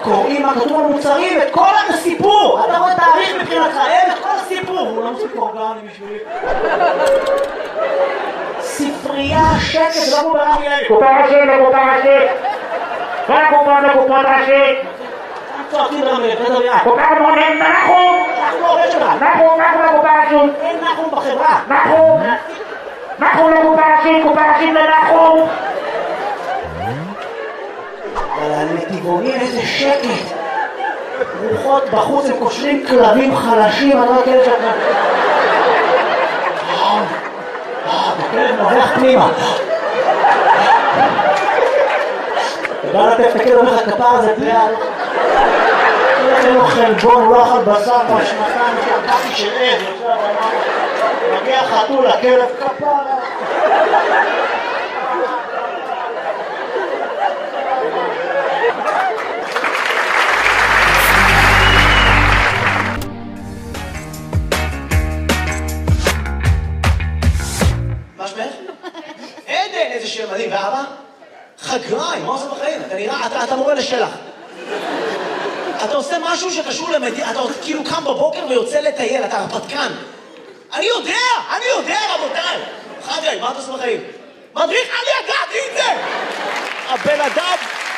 קוראים מה כתוב במוצרים, את כל הסיפור. אתה רואה תאריך מבחינתך, אין את כל הסיפור. הוא לא מוסיף אורגני בשבילי. ספרייה, שקט, זה לא מובן לי. קופה ראשית לקופה ראשית. כל הקופה לקופה ראשית. צועקים רמי, פדריה. קופה מונן, נחום. אנחנו עובד שלך. נחום לקופה ראשית. אין נחום בחברה. נחום לקופה ראשית, קופה ראשית לנחום. אבל הנתיבונים איזה שקט. רוחות בחוץ הם קושרים כלבים חלשים, אני לא יודע כאלה שאתה... הכלב נובח פנימה. ובא לתת את הכלב אומר לך כפר הזה פליאל. אין לו חלבון, הוא לא אכל בשר כבר שנתיים שהפחי של עד. מגיע חתול לכלב כפר. מה שמך? עדן, איזה שם מדהים. ואבא? חגריים, מה עושה בחיים? אתה נראה, אתה מורה לשלח. אתה עושה משהו שקשור למדינה, אתה כאילו קם בבוקר ויוצא לטייל, אתה הרפתקן. אני יודע, רבותיי. חגריים, מה אתה עושה בחיים? מדריך, אני ידעתי את זה! הבן אדם...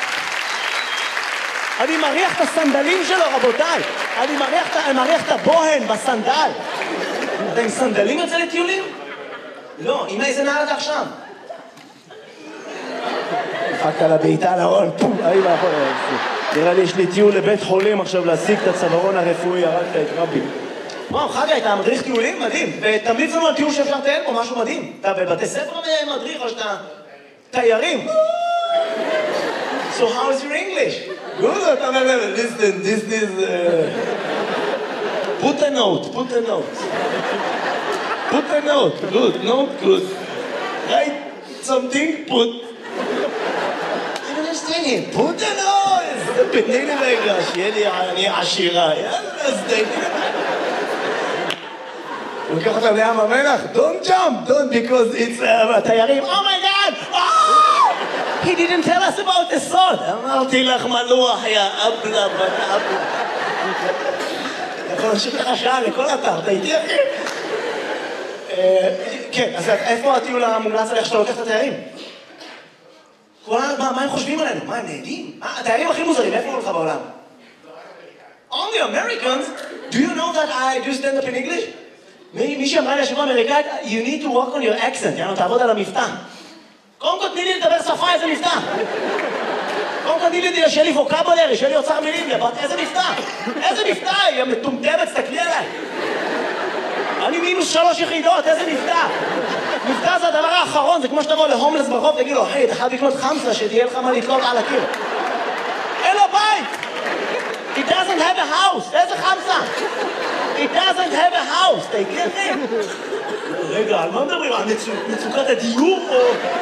אני מריח את הסנדלים שלו, רבותיי. אני מריח את הבוהן בסנדל. אתה עם סנדלים יוצא לטיולים? לא, עם איזה נעל אתה עכשיו? דפקת לה בעיטה להון, פום, נראה לי יש לי טיול לבית חולים עכשיו להשיג את הצווארון הרפואי, הרגת את רבי. וואו, חגי, אתה מדריך טיולים? מדהים. ותמליץ לנו על טיול שאפשר לטייל פה, משהו מדהים. אתה בבתי ספר מדריך או שאתה תיירים? So how is your English? Good, אתה אומר, listen, this is... Put a note. Put a note, good. Write something, put. I don't understand him. Put a note. תתני לי רגע, שיהיה לי, אני עשירה. יאללה, אז תתני לי. הוא לקח אותם לים המלח. Don't jump, because it's תיירים. Oh my God! Oh! He didn't tell us about the sod. אמרתי לך מלוח, יא אבלה, בת אבלה. אתה יכול להמשיך לך שעה לכל אתר, אתה איתי אחי? כן, אז איפה הטיול המומלץ עליך שאתה לוקח את התיירים? מה הם חושבים עלינו? מה, הם נהדים? התיירים הכי מוזרים, איפה הוא לך בעולם? Only Americans? Do you know that I do stand up in English? מי שאמרה לי השבוע אמריקאית, you need to work on your accent, יאנו, תעבוד על המבטא. קודם כל תני לי לדבר שפה, איזה מבטא? קודם כל תני לי שיהיה לי ווקאבולרי, שיהיה לי אוצר מילים, איזה מבטא? איזה מבטא? היא מטומטמת, תסתכלי עליי. אני -3 יחידות, איזה מבטא? מבטא זה הדבר האחרון, זה כמו שתבוא להומלס ברחוב, תגיד לו, היי, אתה חייב לקנות חמסה, שתהיה לך מה לתלות על הקיר. אין לו בית! It doesn't have a house, איזה חמסה? It doesn't have a house, אתה הגיע אחי? רגע, על מה מדברים? על מצוקת הדיור או...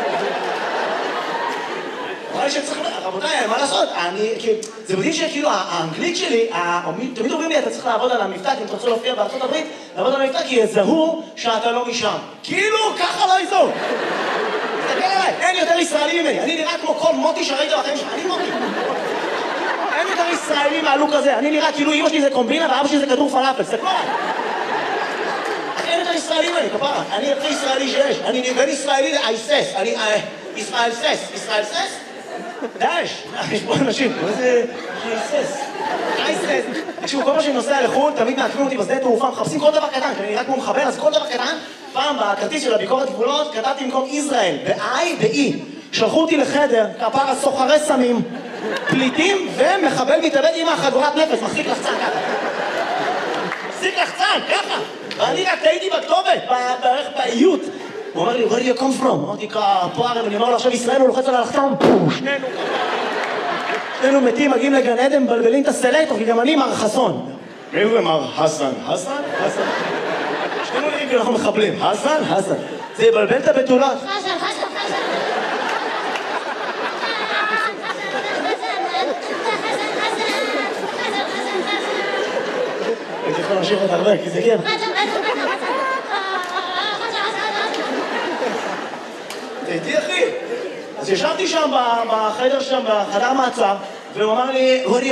אולי שצריך... רבותיי, מה לעשות? זה מדהים שכאילו האנגלית שלי, תמיד אומרים לי, אתה צריך לעבוד על המבטא, כי אם אתה רוצה להופיע בארצות הברית, לעבוד על המבטא, כי יזהו שאתה לא משם. כאילו, ככה לא יזהו. תסתכל עליי, אין יותר ישראלי ממני. אני נראה כמו כל מוטי שראית בחיים שלך. אני מוטי. אין יותר ישראלי מהלוק הזה. אני נראה כאילו אמא שלי זה קומבינה ואבא שלי זה כדור פלאפל. תסתכלו עליי. אין יותר ישראלי ממני, כפרה. אני הכי ישראלי שיש. אני בין ישראלי לאייסס. אני ישראל סס. ישראל סס? דאש, יש פה אנשים, מה זה אייסס? תקשיבו, כל מה שאני נוסע לחו"ל, תמיד מעקבים אותי בשדה תעופה, מחפשים כל דבר קטן, כי אני נראה כמו מחבר, אז כל דבר קטן, פעם בכרטיס של הביקורת גבולות, כתבתי במקום ישראל, ב-I ב-E. שלחו אותי לחדר, כפרה סוחרי סמים, פליטים ומחבל מתאבד עם החגורת נפץ, מחזיק לחצן ככה. מחזיק לחצן, ככה. ואני רק טעיתי בכתובת, בערך באיות. הוא אומר לי, where do you come from? אמרתי, פה הרי, אני אומר לו, עכשיו ישראל הוא לוחץ על הלחצן, שנינו מתים, מגיעים לגן עדן, מבלבלים את הסלקטור, כי גם אני מר חסון. מי זה מר חסן? חסן? חסן. שנינו נראים כי אנחנו מחבלים. חסן? חסן. זה יבלבל את הבתולות. חסן, חסן, חסן. הייתי יכול להמשיך עוד הרבה, כי זה כן. תהייתי אחי. אז ישבתי שם בחדר שם, בחדר מעצר, והוא אמר לי,